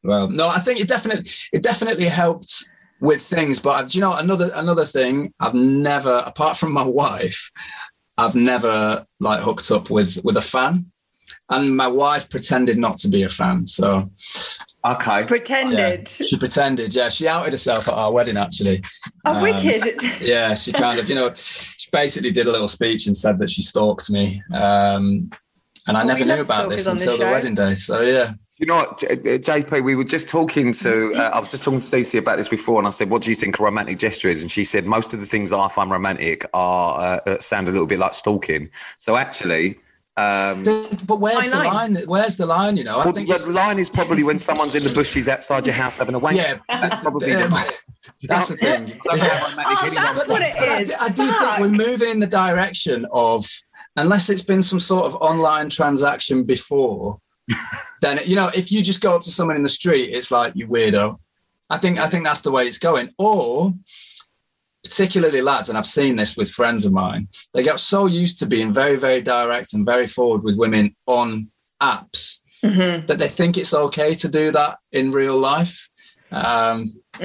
Well, no, I think it definitely helped with things. But do you know another thing? I've never, apart from my wife, I've never like hooked up with a fan, and my wife pretended not to be a fan. So, okay, pretended. Yeah, she pretended. Yeah, she outed herself at our wedding actually. Oh, wicked! Yeah, she kind of, she basically did a little speech and said that she stalked me, and I never knew about this until the wedding day. So yeah. You know what, JP, we were just talking to, I was just talking to Stacey about this before, and I said, what do you think a romantic gesture is? And she said, most of the things that I find romantic are sound a little bit like stalking. So actually... but where's the line? Where's the line, Well, I think the line is probably when someone's in the bushes outside your house having a wank. Yeah. That's probably that's the thing. That's what it is. I do think we're moving in the direction of, unless it's been some sort of online transaction before... then if you just go up to someone in the street, it's like, you weirdo. I think that's the way it's going. Or particularly lads, and I've seen this with friends of mine, they get so used to being very, very direct and very forward with women on apps that they think it's okay to do that in real life. Yeah,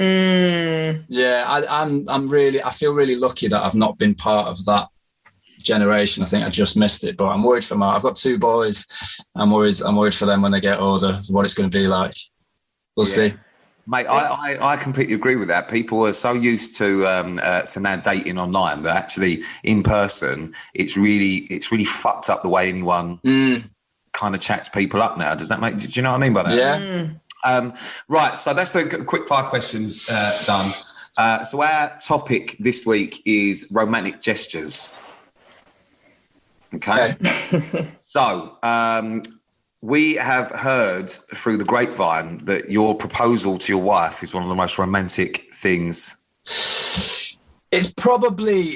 I feel really lucky that I've not been part of that generation. I think I just missed it, but I'm worried for I've got 2 boys. I'm worried for them when they get older, what it's going to be like. We'll see. Mate, I completely agree with that. People are so used to now dating online that actually in person, it's really fucked up the way anyone kind of chats people up now. Does that do you know what I mean by that? Yeah. Right. So that's the quick 5 questions done. So our topic this week is romantic gestures. Okay. So we have heard through the grapevine that your proposal to your wife is one of the most romantic things. It's probably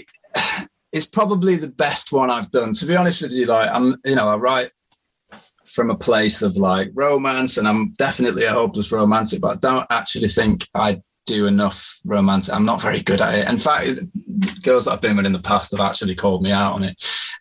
the best one I've done. To be honest with you, like I write from a place of like romance, and I'm definitely a hopeless romantic, but I don't actually think I do enough romantic. I'm not very good at it. In fact, girls that I've been with in the past have actually called me out on it.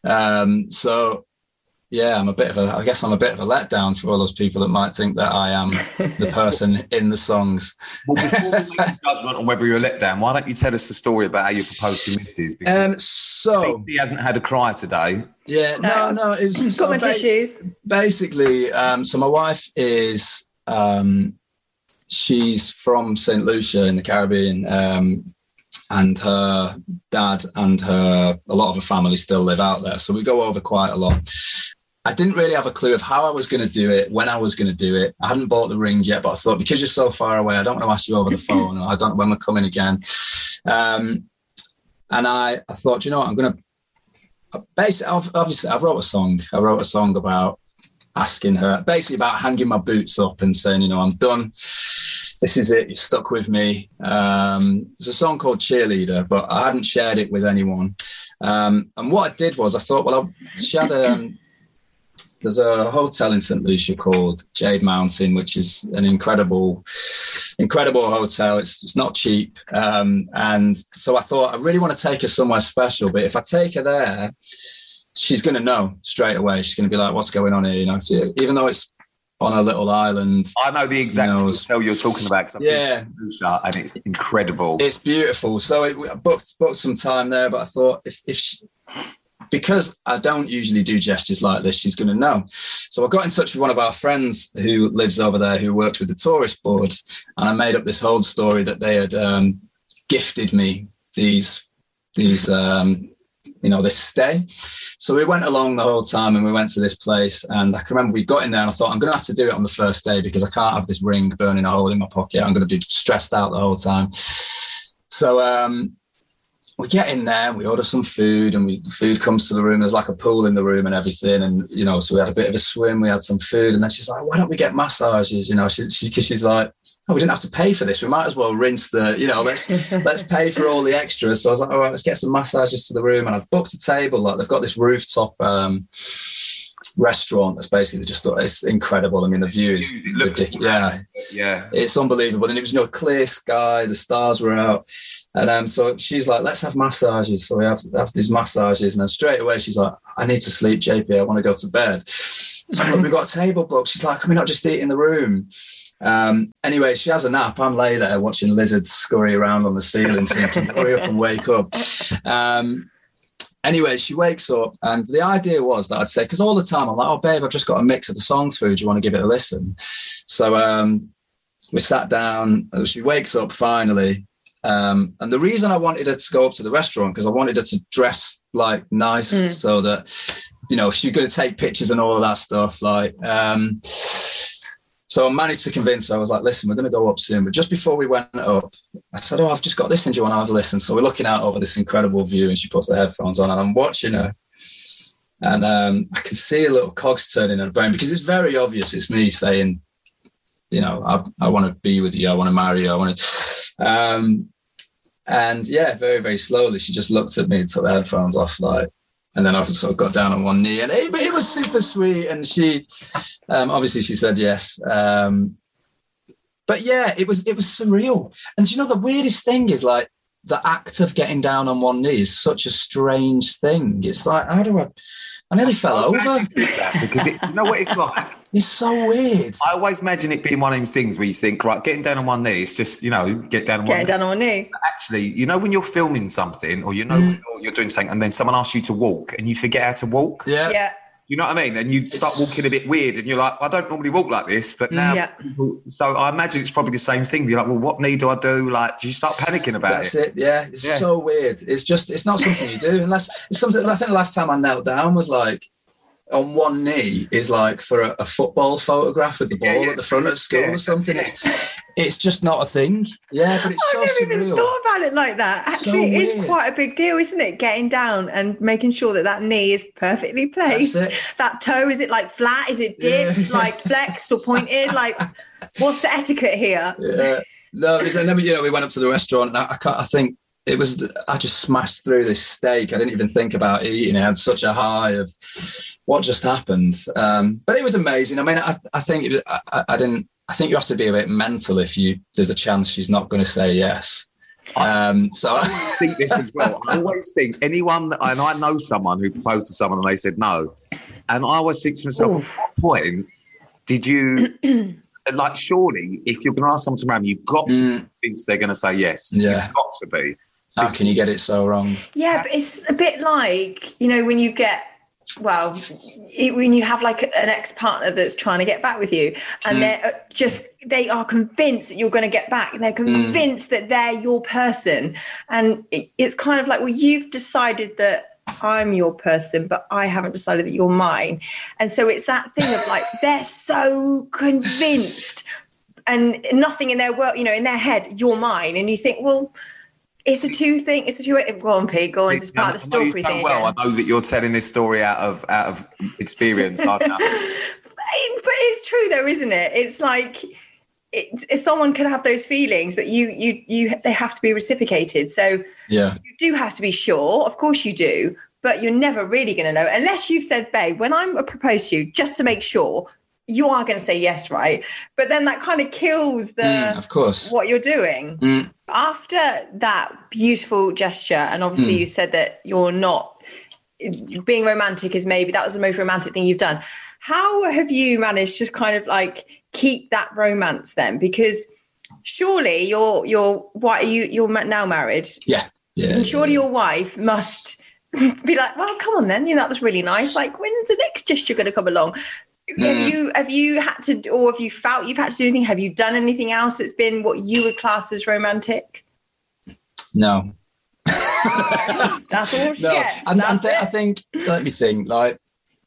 So yeah, I'm a bit of a letdown for all those people that might think that I am the person in the songs. Well, before we make a judgment on whether you're a letdown, why don't you tell us the story about how you proposed to Mrs. So he hasn't had a cry today. Yeah, no, it was got my tissues. Basically, so my wife is she's from St. Lucia in the Caribbean, and her dad and a lot of her family still live out there. So we go over quite a lot. I didn't really have a clue of how I was going to do it, when I was going to do it. I hadn't bought the ring yet, but I thought, because you're so far away, I don't want to ask you over the phone. I don't know when we're coming again. And I thought, what, I'm going to... Obviously, I wrote a song. I wrote a song about asking her, basically about hanging my boots up and saying, I'm done. This is it. You're stuck with me. There's a song called Cheerleader, but I hadn't shared it with anyone. And what I did was I thought, she had there's a hotel in St. Lucia called Jade Mountain, which is an incredible hotel. It's not cheap. And so I thought, I really want to take her somewhere special, but if I take her there, she's going to know straight away. She's going to be like, what's going on here? Even though it's on a little island. I know the exact hotel you're talking about. Yeah. And it's incredible. It's beautiful. So I booked some time there, but I thought because I don't usually do gestures like this, she's going to know. So I got in touch with one of our friends who lives over there, who works with the tourist board, and I made up this whole story that they had gifted me this stay. So we went along the whole time, and we went to this place, and I can remember we got in there and I thought, I'm going to have to do it on the first day because I can't have this ring burning a hole in my pocket. I'm going to be stressed out the whole time. So we get in there, we order some food, and the food comes to the room. There's like a pool in the room and everything. And, so we had a bit of a swim, we had some food, and then she's like, why don't we get massages? She's like, oh, we didn't have to pay for this. We might as well rinse let's pay for all the extras. So I was like, all right, let's get some massages to the room. And I booked a table. Like, they've got this rooftop restaurant that's basically it's incredible. I mean, the view is ridiculous. Yeah. It's unbelievable. And it was clear sky, the stars were out. And so she's like, let's have massages. So we have these massages. And then straight away, she's like, I need to sleep, JP. I want to go to bed. So we've got a table booked. She's like, can we not just eat in the room? Anyway, she has a nap. I'm lay there watching lizards scurry around on the ceiling, thinking, hurry up and wake up. Anyway, she wakes up, and the idea was that I'd say, because all the time I'm like, oh, babe, I've just got a mix of the songs for you. Do you want to give it a listen? So we sat down. She wakes up finally. And the reason I wanted her to go up to the restaurant, because I wanted her to dress like nice so that, you know, she's going to take pictures and all of that stuff. Like, so I managed to convince her. I was like, listen, we're going to go up soon. But just before we went up, I said, oh, I've just got this. And do you want to have a listen? So we're looking out over this incredible view, and she puts the headphones on, and I'm watching her. And I can see a little cogs turning in her brain, because it's very obvious it's me saying, you know, I want to be with you. I want to marry you. I want to... and yeah, very, very slowly, she just looked at me and took the headphones off, like, and then I sort of got down on one knee, and it was super sweet. And she, obviously, she said yes. But yeah, it was surreal. And you know, the weirdest thing is, like, the act of getting down on one knee is such a strange thing. It's like, how do I nearly fell over. Because you know what it's like? It's so weird. I always imagine it being one of those things where you think, right, getting down on one knee is just, you know, get down on one knee. But actually, you know, when you're filming something, or you know when you're doing something, and then someone asks you to walk and you forget how to walk. Yeah. You know what I mean? And you start walking a bit weird, and you're like, I don't normally walk like this, but now, so I imagine it's probably the same thing. You're like, well, what knee do I do? Like, do you start panicking about it? That's it. Yeah. It's so weird. It's not something you do unless it's something. I think the last time I knelt down was like on one knee is like for a football photograph with the ball at the front of school or something. It's just not a thing. Yeah, but it's so surreal. I've never even thought about it like that. Actually, it is quite a big deal, isn't it? Getting down and making sure that knee is perfectly placed. That toe, is it like flat? Is it dipped, like flexed or pointed? Like, what's the etiquette here? Yeah. No, you know, we went up to the restaurant, and I think it was, I just smashed through this steak. I didn't even think about eating. I had such a high of what just happened. But it was amazing. I mean, I think I think you have to be a bit mental if there's a chance she's not going to say yes. I always think this as well. I always think anyone and I know someone who proposed to someone and they said no. And I always think to myself, at what point did you, like, surely if you're going to ask someone to marry you, you've got to be convinced they're going to say yes. Yeah. You've got to be. How can you get it so wrong? Yeah, but it's a bit like, you know, when you get, when you have like an ex-partner that's trying to get back with you, and they are convinced that you're going to get back, and they're convinced that they're your person. And it's kind of like, well, you've decided that I'm your person, but I haven't decided that you're mine. And so it's that thing of like, they're so convinced, and nothing in their world, you know, in their head, you're mine. And you think, well, it's a two-way. Go on, Pete. Go on. It's part of the story thing. Well, I know that you're telling this story out of experience. But it's true, though, isn't it? It's like if someone could have those feelings, but they have to be reciprocated. So you do have to be sure. Of course, you do, but you're never really going to know unless you've said, "Babe, when I'm proposed to you, just to make sure." You are going to say yes, right? But then that kind of kills of course, what you're doing. After that beautiful gesture, and obviously you said that you're not being romantic that was the most romantic thing you've done. How have you managed to kind of like keep that romance then? Because surely you're now married. Yeah. And surely your wife must be like, well, come on then, you know, that was really nice. Like, when's the next gesture going to come along? Have you had to, or have you felt you've had to do anything? Have you done anything else that's been what you would class as romantic? No. That's all she gets. I think, let me think, like.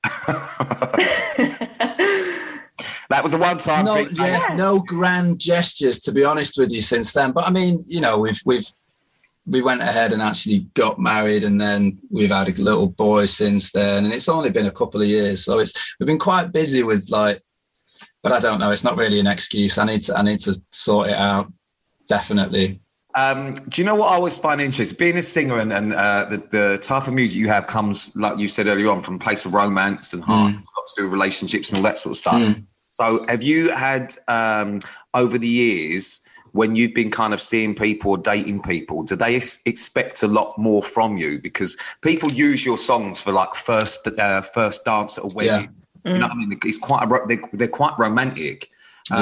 That was the one time. No grand gestures, to be honest with you, since then. But I mean, you know, we went ahead and actually got married, and then we've had a little boy since then, and it's only been a couple of years, so we've been quite busy with, like, but I don't know, it's not really an excuse. I need to sort it out, definitely. Do you know what I always find interesting? Being a singer and the type of music you have comes, like you said earlier on, from a place of romance and heart, it's got to do with relationships and all that sort of stuff. So have you had, over the years, when you've been kind of seeing people or dating people, do they expect a lot more from you? Because people use your songs for like first dance at a wedding. You know what I mean? It's they're quite romantic.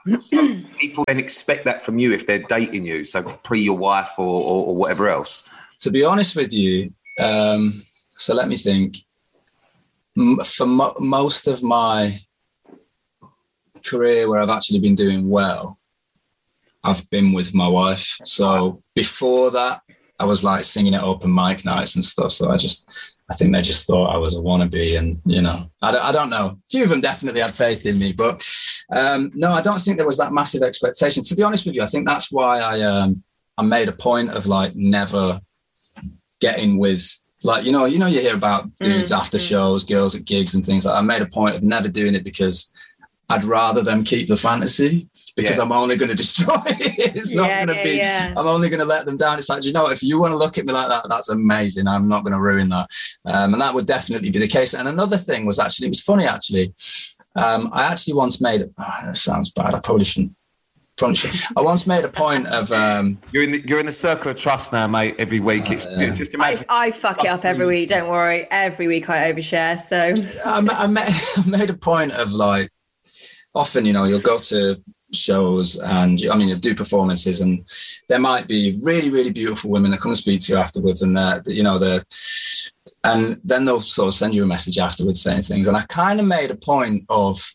So people then expect that from you if they're dating you, so pre your wife or whatever else. To be honest with you, so let me think. For most of my career where I've actually been doing well, I've been with my wife. So before that, I was like singing at open mic nights and stuff. So I think they just thought I was a wannabe, and I don't know. A few of them definitely had faith in me, but no, I don't think there was that massive expectation. To be honest with you, I think that's why I made a point of like never getting with, like, you hear about dudes after shows, girls at gigs and things like that. I made a point of never doing it because I'd rather them keep the fantasy, because I'm only going to destroy it. It's not going to be, I'm only going to let them down. It's like, if you want to look at me like that, that's amazing. I'm not going to ruin that. And that would definitely be the case. And another thing was it was funny, actually. I actually once made, that sounds bad. I probably shouldn't. I once made a point of you're in the circle of trust now, mate. Every week, it's just imagine. I fuck it up every week. Don't worry. Every week I overshare. So I made a point of like, often you'll go to shows and you'll do performances, and there might be really, really beautiful women that come and speak to you afterwards, and and then they'll sort of send you a message afterwards saying things. And I kind of made a point of,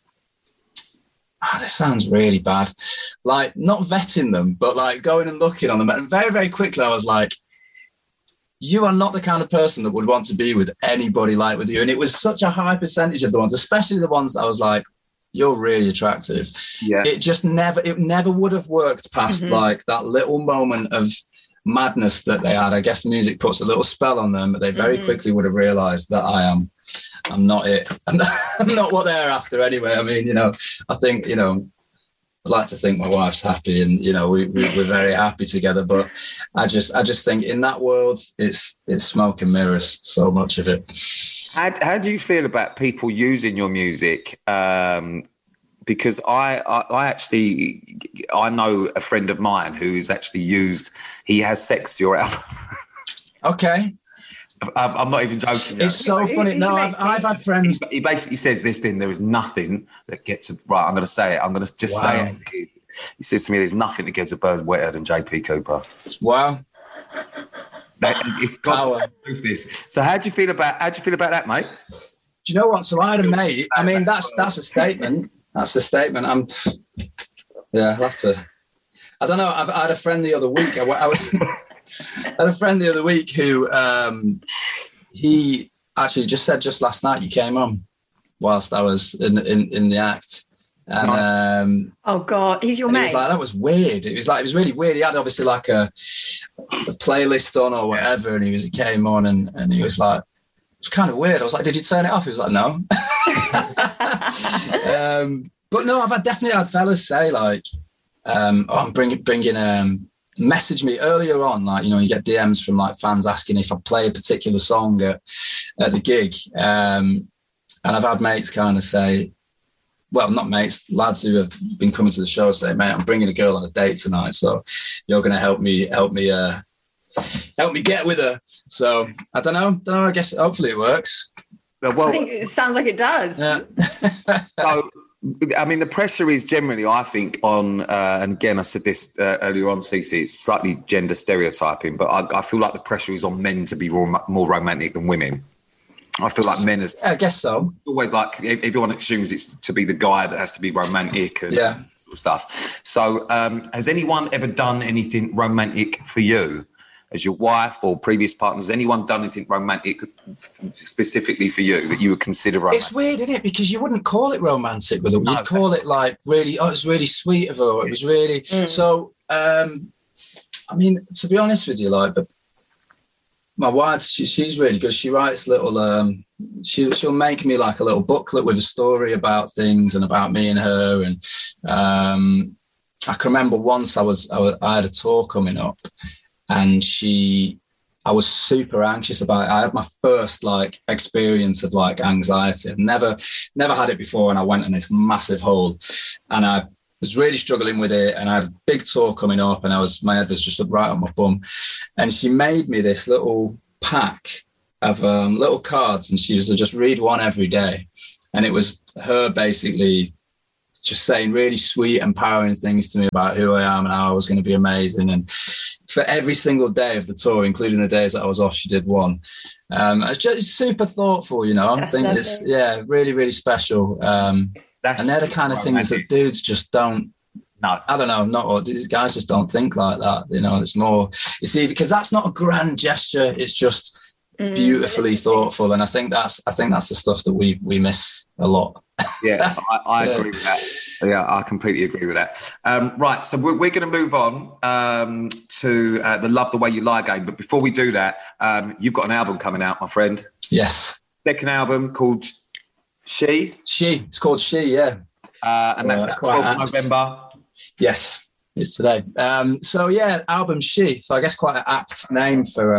this sounds really bad, like not vetting them, but like going and looking on them. And very, very quickly I was like, you are not the kind of person that would want to be with anybody like with you. And it was such a high percentage of the ones, especially the ones that I was like, you're really attractive. Yeah. It never would have worked past like that little moment of madness that they had. I guess music puts a little spell on them, but they very quickly would have realized that I'm not it. I'm not what they're after anyway. I mean, I think, I'd like to think my wife's happy, and, we're very happy together. But I just think in that world, it's smoke and mirrors, so much of it. How do you feel about people using your music? Because I know a friend of mine who's actually he has sexed your album. Okay. I'm not even joking. It's so funny. No, I've had friends. He basically says this thing, there is nothing that gets right. I'm going to say it. I'm going to just say it. He says to me, there's nothing that gets a bird wetter than JP Cooper. Wow. It's got to prove this. So how do you feel about that, mate? Do you know what? So I had a mate. I mean, that's a statement. That's a statement. I'll have to. I don't know. I had a friend the other week. I had a friend the other week who he actually just last night you came on whilst I was in the act. And oh God, he's your mate. He was like, that was weird. It was really weird. He had obviously like a playlist on or whatever, and he came on and he was like, it was kind of weird. I was like, did you turn it off? He was like, no. But no, I've definitely had fellas say like, I'm bringing message me earlier on, like, you get DMs from like fans asking if I play a particular song at the gig. And I've had mates kind of say, well, not mates, lads who have been coming to the show say, mate, I'm bringing a girl on a date tonight, so you're going to help me get with her. So I don't know. I guess hopefully it works. Well, I think it sounds like it does. Yeah. So, I mean, the pressure is generally, I think, on, and again, I said this earlier on, CC, it's slightly gender stereotyping, but I feel like the pressure is on men to be more romantic than women. I feel like men is. I guess so. It's always like everyone assumes it's to be the guy that has to be romantic and sort of stuff. So, has anyone ever done anything romantic for you, as your wife or previous partners? Has anyone done anything romantic specifically for you that you would consider romantic? It's weird, isn't it? Because you wouldn't call it romantic with them. You'd call it like really. Oh, it was really sweet of her. It was really so. I mean, to be honest with you, like, but. My wife, she's really good. She writes little, she'll make me like a little booklet with a story about things and about me and her. And I can remember once I had a tour coming up, and I was super anxious about it. I had my first like experience of like anxiety. I've never had it before, and I went in this massive hole, and I was really struggling with it, and I had a big tour coming up, and my head was just up right on my bum. And she made me this little pack of little cards, and she used to just read one every day. And it was her basically just saying really sweet, empowering things to me about who I am and how I was going to be amazing. And for every single day of the tour, including the days that I was off, she did one. It's just super thoughtful, you know. I think it's really, really special. And they're the kind of things that dudes just don't. No, I don't know. Not all these guys just don't think like that. You know, it's more. You see, because that's not a grand gesture. It's just beautifully thoughtful, and I think that's the stuff that we miss a lot. Yeah, I agree with that. Yeah, I completely agree with that. Right, so we're going to move on to the Love the Way You Lie game. But before we do that, you've got an album coming out, my friend. Yes. Second album called She. It's called She, yeah. And that's 12th November. Yes, it's today. So yeah, album She. So I guess quite an apt name for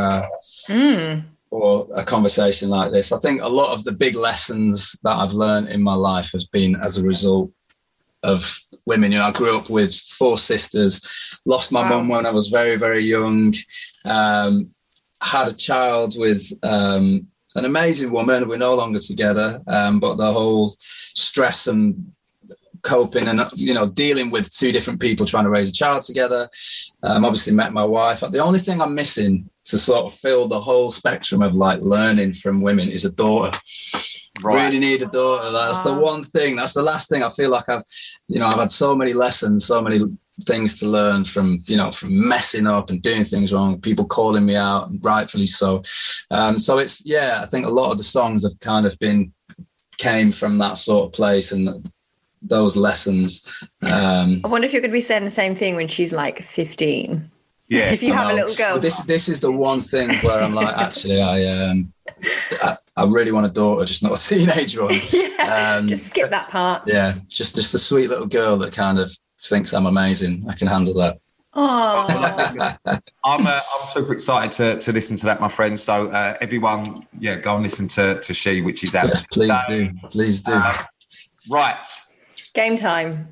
a conversation like this. I think a lot of the big lessons that I've learned in my life has been as a result of women. You know, I grew up with 4 sisters, lost my mum when I was very, very young, had a child with an amazing woman. We're no longer together, but the whole stress and coping and, you know, dealing with 2 different people trying to raise a child together. Obviously met my wife. The only thing I'm missing to sort of fill the whole spectrum of like learning from women is a daughter. Right. Really need a daughter. That's the one thing. That's the last thing. I feel like I've had so many lessons, so many things to learn from messing up and doing things wrong, people calling me out, and rightfully so. So it's, I think a lot of the songs have kind of came from that sort of place and those lessons. I wonder if you're going to be saying the same thing when she's like 15. Yeah, if you have a little girl. Well, this is the one thing where I'm like, actually, I really want a daughter, just not a teenage one. Just skip that part. Yeah, just a sweet little girl that kind of thinks I'm amazing. I can handle that. Oh, I'm super excited to listen to that, my friend. So everyone, go and listen to She, which is out. Yes, please do. Right. Game time.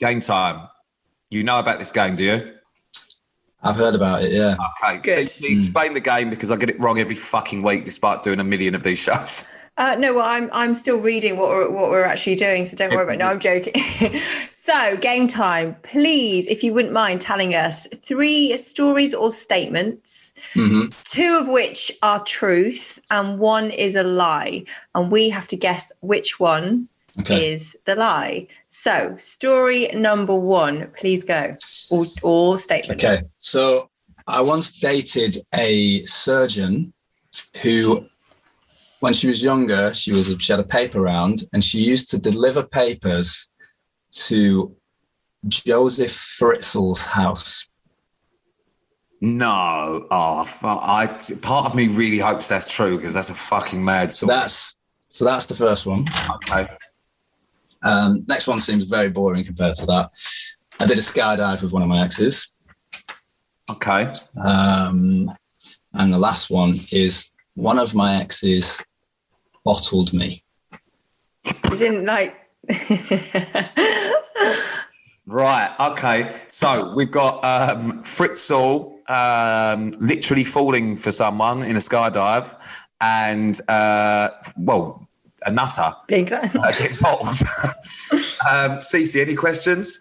You know about this game, do you? I've heard about it, yeah. Okay, good. So explain the game, because I get it wrong every fucking week despite doing a million of these shows. No, well, I'm still reading what we're actually doing, so don't worry about it. No, I'm joking. So, game time. Please, if you wouldn't mind telling us 3 stories or statements, 2 of which are truth and 1 is a lie. And we have to guess which one is the lie. So, story number 1, please go. Or statement. Okay, so I once dated a surgeon who, when she was younger, she had a paper round, and she used to deliver papers to Joseph Fritzl's house. No, part of me really hopes that's true, because that's a fucking mad story. So that's the first one. Okay. Next one seems very boring compared to that. I did a skydive with one of my exes. Okay. And the last one is one of my exes bottled me. As in, like... Right, okay. So we've got Fritzl literally falling for someone in a skydive, and, a nutter getting bottled. Cece, any questions?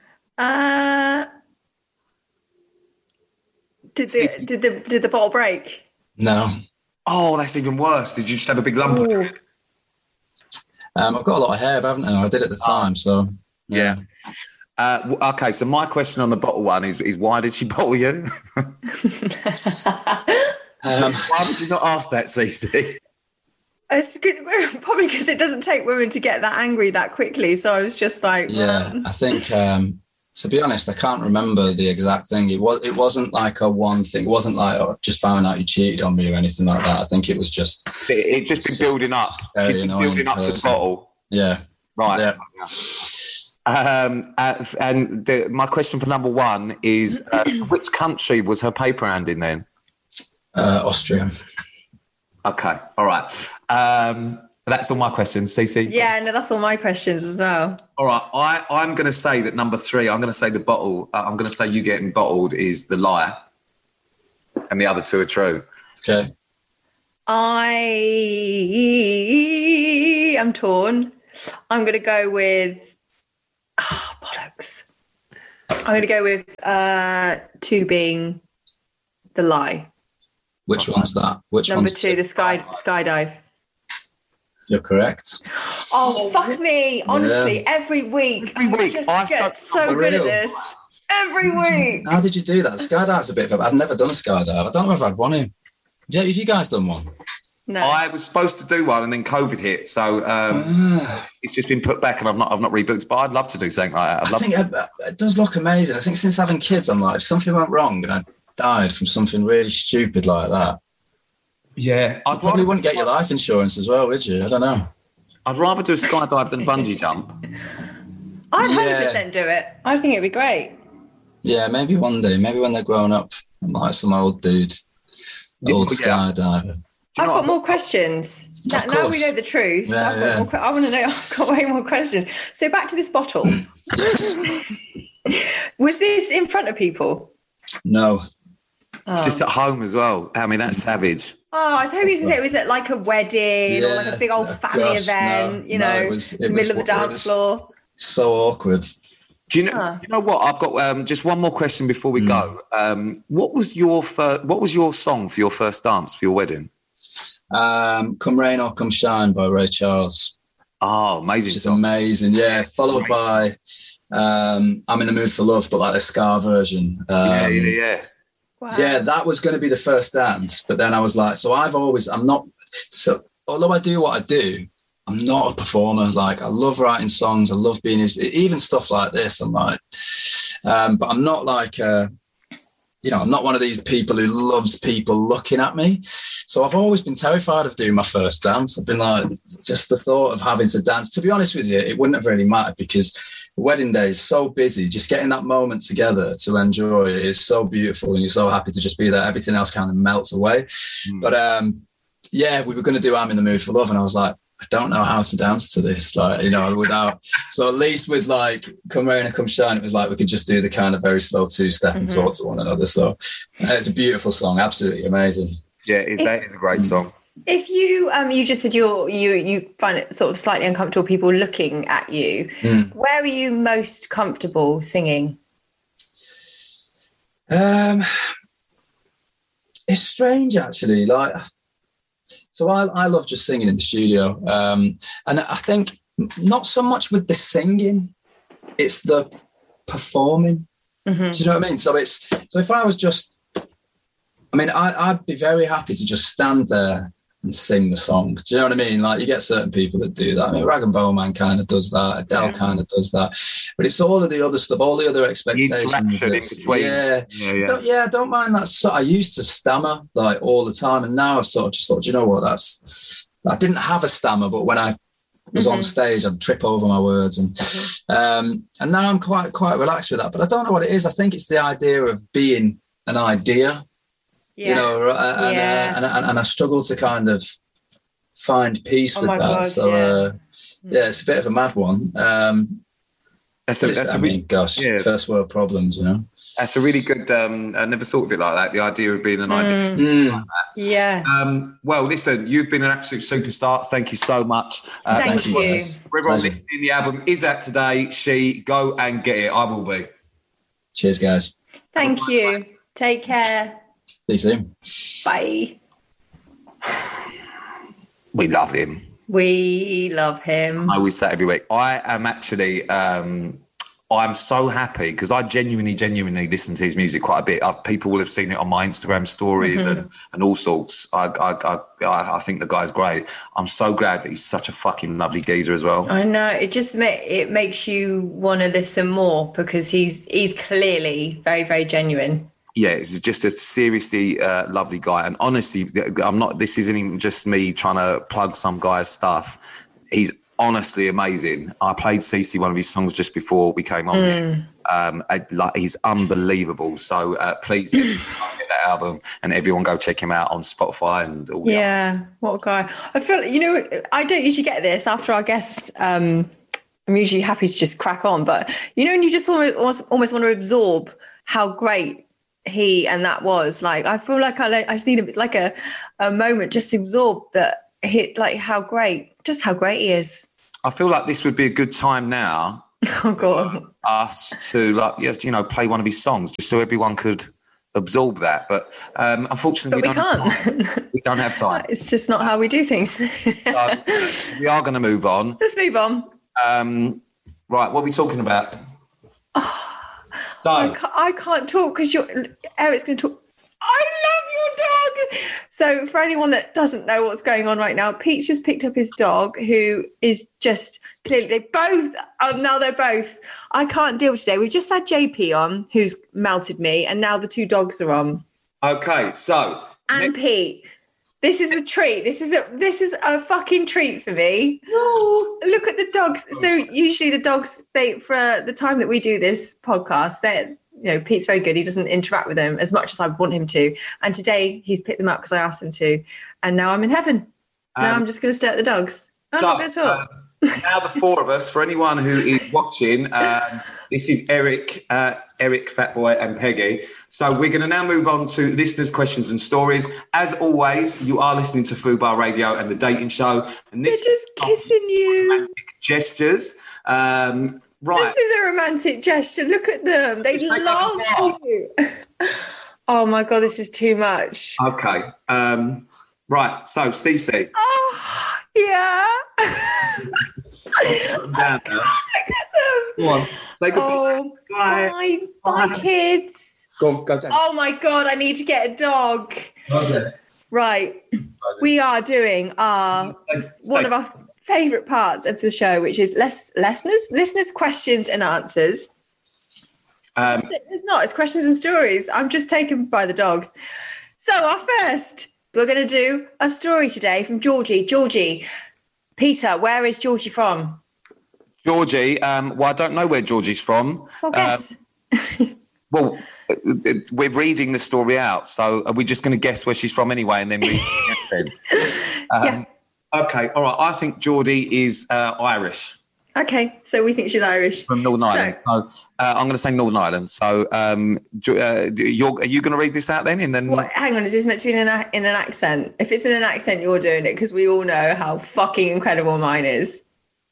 Did the bottle break? No. Oh, that's even worse. Did you just have a big lump on your head? I've got a lot of hair, haven't I? I did at the time, so... Yeah. Okay, so my question on the bottle one is why did she bottle you? Why would you not ask that, Cece? It's good, probably because it doesn't take women to get that angry that quickly. So I was just like, I think, to be honest, I can't remember the exact thing. It wasn't like a one thing. It wasn't like, just found out you cheated on me or anything like that. I think it was just... It just been building up. She'd been building up to the bottle. Yeah. Right. Yeah. My question for number 1 is, which country was her paper round in then? Austria. Okay, all right. That's all my questions, Cece. Yeah, no, that's all my questions as well. All right, I'm going to say that number 3, I'm going to say the bottle, I'm going to say you getting bottled is the lie, and the other 2 are true. Okay. I am torn. I'm going to go with I'm going to go with 2 being The Lie. Which one's that? Which Number one's 2, the skydive. You're correct. Oh, fuck me. Honestly, every week. I get so good at this. Every week. How did you do that? Skydive's a bit of I've never done a skydive. I don't know if I'd want to. Yeah, have you guys done one? No. I was supposed to do one and then COVID hit. So it's just been put back and I've not rebooked, but I'd love to do something like that. I think it does look amazing. I think since having kids, I'm like, if something went wrong and I died from something really stupid like that. Yeah. You probably wouldn't get your life insurance as well, would you? I don't know. I'd rather do a skydive than bungee jump. I'd 100% do it. I think it'd be great. Yeah, maybe one day. Maybe when they're grown up. I'm like some old dude. Old skydiver. I've got more questions. Now we know the truth. I want to know. I've got way more questions. So back to this bottle. Was this in front of people? No. It's just at home as well. I mean, that's savage. Oh, I was hoping to say, was it like a wedding or like a big old family event? It was middle of the dance floor. So awkward. Do you know what? I've got just one more question before we go. What was your song for your first dance for your wedding? Come Rain or Come Shine by Ray Charles. Oh, amazing. Which is amazing. Yeah, followed by I'm in the Mood for Love, but like the ska version. Yeah. Wow. Yeah, that was going to be the first dance. But then I was like, although I do what I do, I'm not a performer. Like, I love writing songs. I love being, even stuff like this. I'm like, but I'm not like, I'm not one of these people who loves people looking at me. So I've always been terrified of doing my first dance. I've been like, just the thought of having to dance. To be honest with you, it wouldn't have really mattered because the wedding day is so busy. Just getting that moment together to enjoy it is so beautiful, and you're so happy to just be there. Everything else kind of melts away. But we were going to do I'm in the Mood for Love, and I was like, I don't know how to dance to this, without. So at least with like Come Rain or Come Shine, it was like we could just do the kind of very slow 2-step and talk to one another. So it's a beautiful song, absolutely amazing. Yeah, that is a great song. If you you just said you find it sort of slightly uncomfortable people looking at you, where are you most comfortable singing? It's strange actually. So I love just singing in the studio. And I think not so much with the singing, it's the performing. Mm-hmm. Do you know what I mean? So if I was just, I'd be very happy to just stand there and sing the song. Do you know what I mean? Like, you get certain people that do that. Rag and Bowman kind of does that. Adele kind of does that. But it's all of the other stuff, all the other expectations. I don't mind that. So I used to stammer like all the time, and now I've sort of just thought, you know what? I didn't have a stammer, but when I was on stage, I'd trip over my words, and now I'm quite relaxed with that. But I don't know what it is. I think it's the idea of being an idea. Yeah. And I struggle to kind of find peace with that. God, so it's a bit of a mad one. First world problems, That's a really good. I never thought of it like that. The idea of being an idea. Like that. Yeah. Well, listen, you've been an absolute superstar. Thank you so much. Thank you. Everyone listening, the album is out today. Go and get it. I will be. Cheers, guys. Thank you. Take care. See you soon. Bye. We love him. We love him. I always say it every week. I am actually, I'm so happy because I genuinely listen to his music quite a bit. People will have seen it on my Instagram stories and all sorts. I think the guy's great. I'm so glad that he's such a fucking lovely geezer as well. I know. It just makes you want to listen more because he's clearly very, very genuine. Yeah, he's just a seriously lovely guy. And honestly, this isn't even just me trying to plug some guy's stuff. He's honestly amazing. I played CeCe one of his songs just before we came on here. He's unbelievable. So please get that album and everyone go check him out on Spotify and all that. Yeah, what a guy. I feel, I don't usually get this after our guests. I'm usually happy to just crack on. But, and you just almost want to absorb how great he and that was. Like, I feel like I just need a moment just to absorb how great he is. I feel like this would be a good time now Oh God. Us to play one of his songs just so everyone could absorb that. But unfortunately, we don't have time. We don't have time. It's just not how we do things. So, we are going to move on. Let's move on. Right, what are we talking about? I can't talk because Eric's going to talk. I love your dog. So for anyone that doesn't know what's going on right now, Pete's just picked up his dog, who is just clearly they're both. I can't deal with today. We've just had JP on, who's melted me, and now the two dogs are on. Okay, so Pete. This is a treat. This is a fucking treat for me. Oh, look at the dogs. So usually the dogs, for the time that we do this podcast, Pete's very good. He doesn't interact with them as much as I want him to. And today he's picked them up because I asked him to. And now I'm in heaven. Now I'm just going to stare at the dogs. I'm not going to talk. Now the four of us, for anyone who is watching, this is Eric, Fatboy and Peggy. So we're going to now move on to listeners' questions and stories. As always, you are listening to Fubar Radio and The Dating Show. And they're just kissing you. Romantic gestures. Right. This is a romantic gesture. Look at them. They love you. Oh, my God, this is too much. Okay. Right. So, Cece. Oh, yeah. Down now. Look at them. Go on. Say goodbye. Oh, bye, kids. Go down. Oh, my God, I need to get a dog. Okay. Right. We are doing one of our favourite parts of the show, which is listeners' questions and answers. It's not. It's questions and stories. I'm just taken by the dogs. So we're going to do a story today from Georgie. Georgie, Peter, where is Georgie from? Georgie, well, I don't know where Georgie's from. Well, guess. Well, we're reading the story out, so are we just going to guess where she's from anyway and then read the accent? Yeah. Okay, all right. I think Geordie is Irish. Okay, so we think she's Irish. From Northern Ireland. So, I'm going to say Northern Ireland. So are you going to read this out then? Hang on, is this meant to be in an accent? If it's in an accent, you're doing it because we all know how fucking incredible mine is.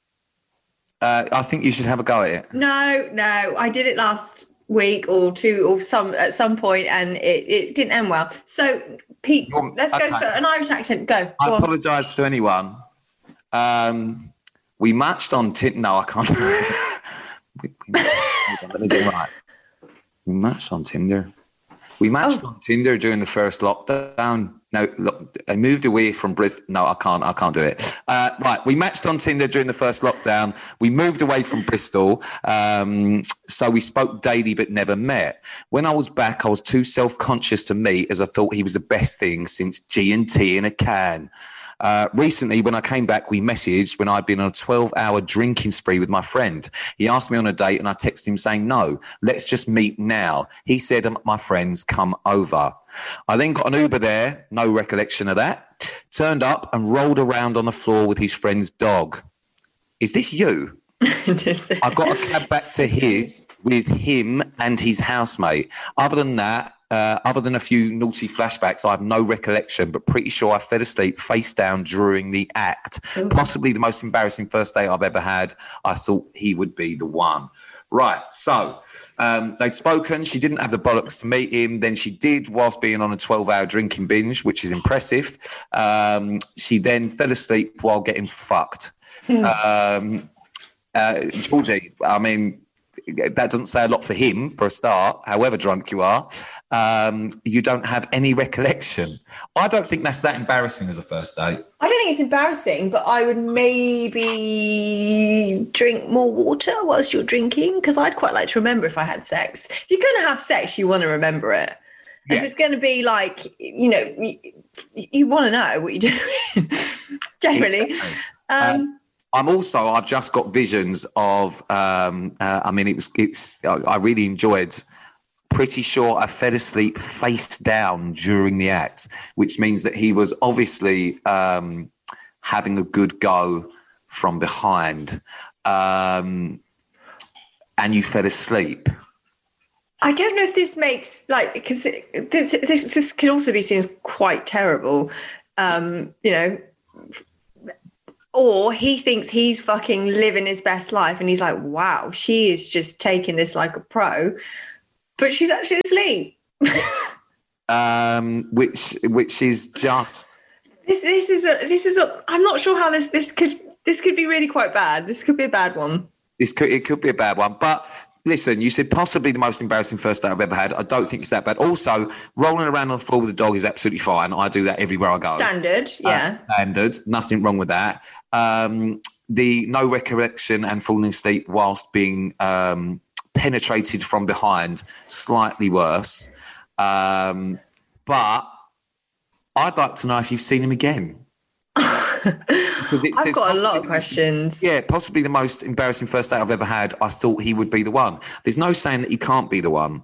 I think you should have a go at it. No, I did it last week at some point and it didn't end well. So Pete, let's go for an Irish accent. Go I apologise to anyone. We matched on Tinder. No, I can't. Let me get it right. We matched on Tinder. On Tinder during the first lockdown. No, look, I moved away from Bristol. No, I can't do it. Right, we matched on Tinder during the first lockdown. We moved away from Bristol, so we spoke daily but never met. When I was back, I was too self-conscious to meet, as I thought he was the best thing since G&T in a can. Recently, when I came back, we messaged when I'd been on a 12-hour drinking spree with my friend. He asked me on a date and I texted him saying, no, let's just meet now. He said, my friends, come over. I then got an Uber there, no recollection of that, turned up and rolled around on the floor with his friend's dog. Is this you? I got a cab back to his with him and his housemate. Other than that, other than a few naughty flashbacks, I have no recollection, but pretty sure I fell asleep face down during the act. Ooh. Possibly the most embarrassing first date I've ever had. I thought he would be the one. Right, so they'd spoken. She didn't have the bollocks to meet him. Then she did whilst being on a 12-hour drinking binge, which is impressive. She then fell asleep while getting fucked. Georgie, I mean, that doesn't say a lot for him, for a start, however drunk you are. You don't have any recollection. I don't think that's that embarrassing as a first date. I don't think it's embarrassing, but I would maybe drink more water whilst you're drinking, because I'd quite like to remember if I had sex. If you're going to have sex, you want to remember it. Yeah. If it's going to be like, you want to know what you're doing, generally. I've just got visions of, I really enjoyed, pretty sure I fell asleep face down during the act, which means that he was obviously having a good go from behind, and you fell asleep. I don't know if this makes, because this could also be seen as quite terrible, Or he thinks he's fucking living his best life and he's like, wow, she is just taking this like a pro, but she's actually asleep. Which is just... This is I'm not sure how this could be really quite bad. This could be a bad one. It could be a bad one, but listen, you said possibly the most embarrassing first date I've ever had. I don't think it's that bad. Also, rolling around on the floor with a dog is absolutely fine. I do that everywhere I go. Standard, yeah. Standard, nothing wrong with that. The no recollection and falling asleep whilst being penetrated from behind, slightly worse. But I'd like to know if you've seen him again. Because I've got a lot of questions. Yeah, possibly the most embarrassing first date I've ever had. I thought he would be the one. There's no saying that he can't be the one.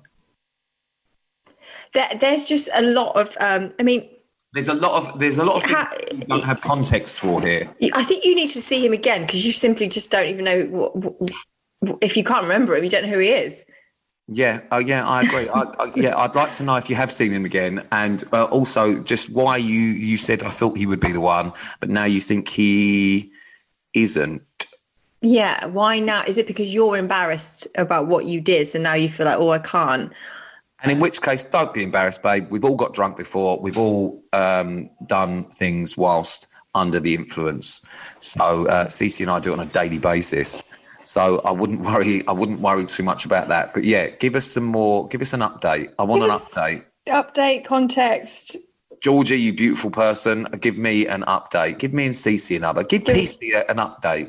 There's just a lot of. There's a lot of things you don't have context for here. I think you need to see him again because you simply just don't even know if you can't remember him. You don't know who he is. Yeah, I agree. I'd like to know if you have seen him again, and also just why you said I thought he would be the one, but now you think he isn't. Yeah, why now? Is it because you're embarrassed about what you did, so now you feel like, oh, I can't? And in which case, don't be embarrassed, babe. We've all got drunk before. We've all done things whilst under the influence. So Cece and I do it on a daily basis. So I wouldn't worry too much about that. But yeah, give us an update. I want an update. Update, context. Georgie, you beautiful person, give me an update. Give me and Cece another. Give PC an update.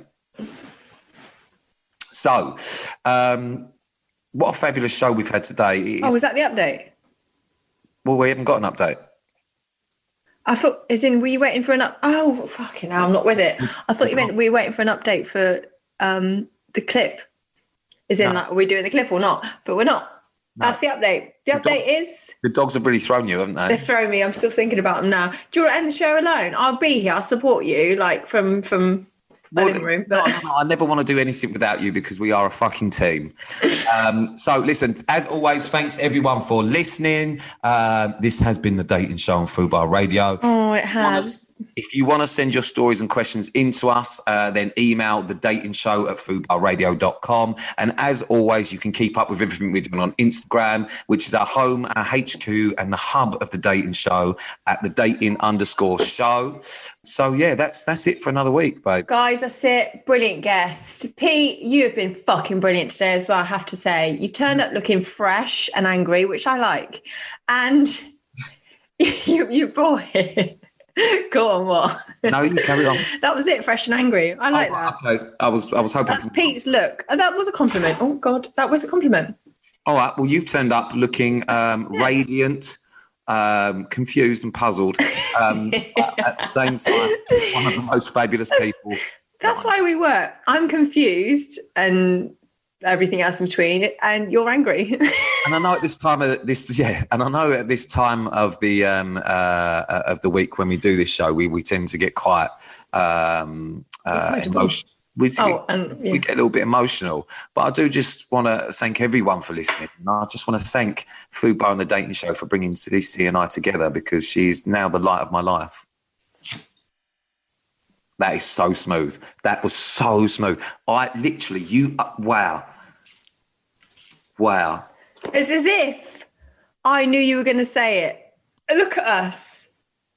So, what a fabulous show we've had today. Was that the update? Well, we haven't got an update. I thought, as in, were you waiting for an Oh, fucking hell, I'm not with it. I thought you meant we were waiting for an update for the clip. As in, like, are we doing the clip or not? But we're not. No. That's the update. The update is... The dogs have really thrown you, haven't they? They've thrown me. I'm still thinking about them now. Do you want to end the show alone? I'll be here. I'll support you, like, from the living room. But... No, I never want to do anything without you because we are a fucking team. So, listen, as always, thanks, everyone, for listening. This has been The Dating Show on Fubar Radio. Oh, it has. If you want to send your stories and questions in to us, then email thedatingshow@fubarradio.com. And as always, you can keep up with everything we're doing on Instagram, which is our home, our HQ, and the hub of The Dating Show at @thedating_show. So, yeah, that's it for another week, babe. Guys, that's it. Brilliant guest. Pete, you have been fucking brilliant today as well, I have to say. You've turned up looking fresh and angry, which I like. And you boy... Go on, what? No, you carry on. That was it, fresh and angry. I like that. Okay, I was hoping. That's Pete's look. That was a compliment. Oh God, that was a compliment. All right. Well, you've turned up looking radiant, confused, and puzzled at the same time. Just one of the most fabulous people. That's why we work. I'm confused and everything else in between, and you're angry. And I know at this time of the week when we do this show, we tend to get quite emotional. We get a little bit emotional. But I do just want to thank everyone for listening. And I just want to thank Fubar and The Dating Show for bringing Cece and I together, because she's now the light of my life. That is so smooth. That was so smooth. Wow. It's as if I knew you were going to say it. Look at us.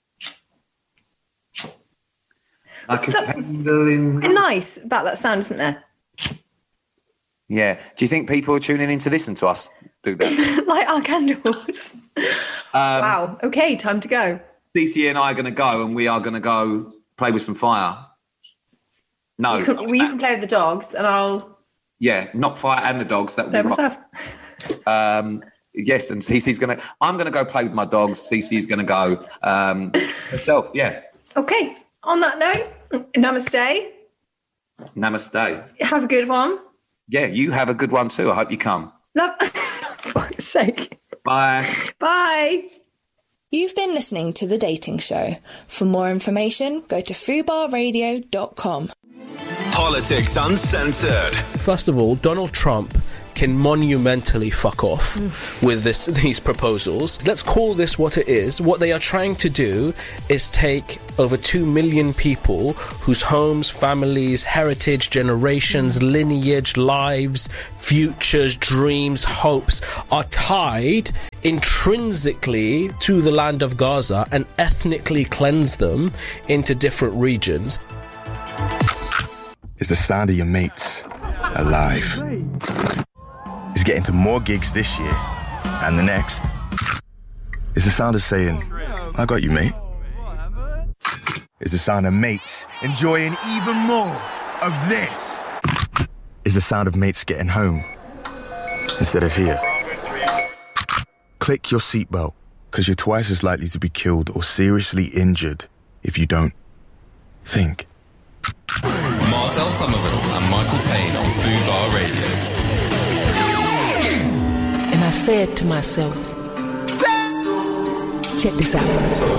Like a candle in... Nice about that sound, isn't there? Yeah. Do you think people are tuning in to listen to us do that? Light our candles. Wow. Okay, time to go. Cece and I are going to go, and we are going to go play with some fire. No. You can play with the dogs, and I'll... Yeah, not fire and the dogs. That would be myself. Yes, and Cece's going to... I'm going to go play with my dogs. Cece's going to go herself, yeah. Okay. On that note, namaste. Namaste. Have a good one. Yeah, you have a good one too. I hope you come. Love. For fuck's sake. Bye. Bye. You've been listening to The Dating Show. For more information, go to fubarradio.com. Politics Uncensored. First of all, Donald Trump can monumentally fuck off with these proposals. Let's call this what it is. What they are trying to do is take over 2 million people whose homes, families, heritage, generations, lineage, lives, futures, dreams, hopes are tied intrinsically to the land of Gaza and ethnically cleanse them into different regions. It's the sound of your mates alive. It's getting to more gigs this year and the next. It's the sound of saying, I got you, mate. It's the sound of mates enjoying even more of this. It's the sound of mates getting home instead of here. Click your seatbelt, because you're twice as likely to be killed or seriously injured if you don't think. Marcel Somerville and Michael Payne on Fubar Radio. And I said to myself, check this out.